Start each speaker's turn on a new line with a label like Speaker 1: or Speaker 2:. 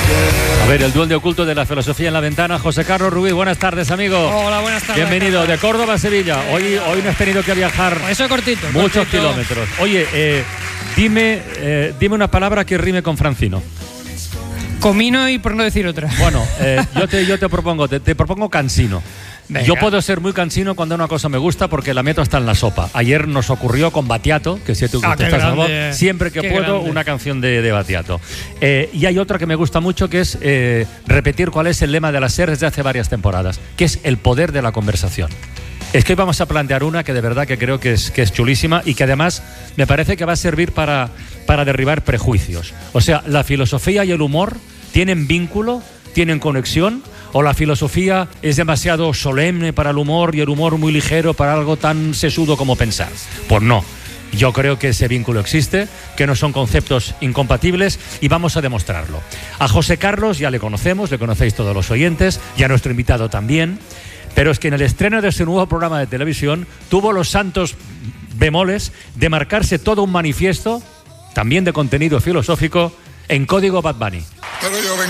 Speaker 1: A ver, el duende oculto de la filosofía en la ventana. José Carlos Rubí, buenas tardes, amigo.
Speaker 2: Hola, buenas tardes.
Speaker 1: Bienvenido de Córdoba a Sevilla. Hoy no has tenido que viajar
Speaker 2: eso cortito.
Speaker 1: muchos kilómetros. Oye, dime una palabra que rime con Francino.
Speaker 2: Comino y por no decir otra.
Speaker 1: Bueno, yo te propongo cansino.
Speaker 2: Venga.
Speaker 1: Yo puedo ser muy cansino cuando una cosa me gusta porque la meto hasta en la sopa. Ayer nos ocurrió con Battiato, que si tú estás a favor, siempre que puedo, grande. Una canción de Battiato. Y hay otra que me gusta mucho, que es repetir cuál es el lema de la SER desde hace varias temporadas, que es el poder de la conversación. Es que hoy vamos a plantear una que de verdad que creo que es chulísima y que además me parece que va a servir para derribar prejuicios. O sea, la filosofía y el humor tienen vínculo, tienen conexión, o la filosofía es demasiado solemne para el humor y el humor muy ligero para algo tan sesudo como pensar. Pues no. Yo creo que ese vínculo existe, que no son conceptos incompatibles y vamos a demostrarlo. A José Carlos ya le conocemos, le conocéis todos los oyentes, y a nuestro invitado también, pero es que en el estreno de este nuevo programa de televisión tuvo los santos bemoles de marcarse todo un manifiesto, también de contenido filosófico, en código Bad Bunny.